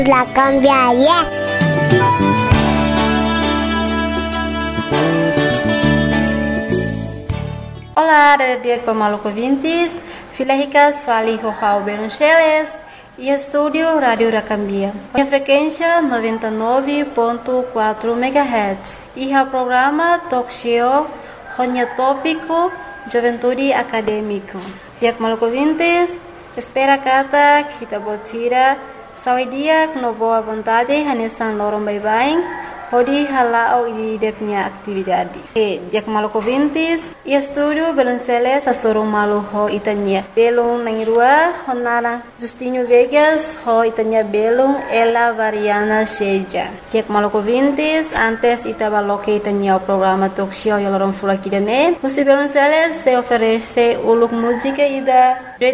La cambiaria. Olá, dia com maluco vintes, filhas fali João Beruncheles e estúdio Rádio Racambia. A frequência 99.4 MHz e o programa Talk Show Ronya Tópico Juventude Acadêmico. Dia com maluco vintes, espera kata kita botira saudia no boa vontade hanesan lorong bye-bye. Hodi halao di deknya aktividade. Dia maluco vintes e estúdio Belonceles a sorong malu ho itanya. Belong nangrua honara Justinho Vegas ho itanya belong Ela Variana Seja. Dia maluco vintes antes itabaloke itanya o programa talk show yalorong fulakidane. Musi Belonceles se oferece uluk música ida